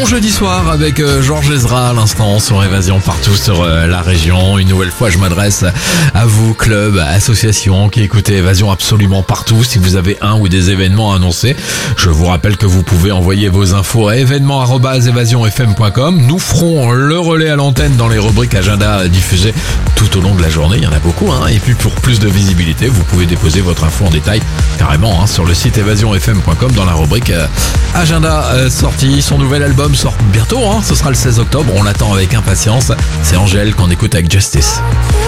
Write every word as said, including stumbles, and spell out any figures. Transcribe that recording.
jeudi soir avec euh, Georges Ezra à l'instant sur Évasion partout sur euh, la région. Une nouvelle fois, je m'adresse à vous, club, association qui écoutez Évasion absolument partout. Si vous avez un ou des événements à annoncer, je vous rappelle que vous pouvez envoyer vos infos à événements arobase évasion f m point com. Nous ferons le relais à l'antenne dans les rubriques agenda diffusées tout au long de la journée. Il y en a beaucoup, hein. Et puis pour plus de visibilité, vous pouvez déposer votre info en détail carrément hein, sur le site évasion f m point com dans la rubrique euh, agenda euh, sortie. Son nouvel album sort bientôt, hein. Ce sera le seize octobre. On l'attend avec impatience. C'est Angèle qu'on écoute avec Justice.